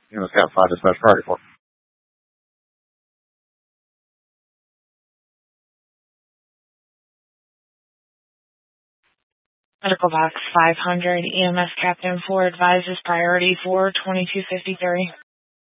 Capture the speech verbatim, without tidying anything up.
You know, Scout five dispatch priority for. Medical Box five hundred, E M S Captain four advises priority for twenty-two fifty-three.